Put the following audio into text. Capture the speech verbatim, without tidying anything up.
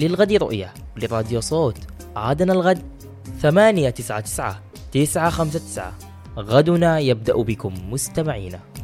للغد رؤية، لراديو صوت عادنا الغد ثمانية تسعة تسعة تسعة خمسة تسعة. غدنا يبدأ بكم مستمعينا.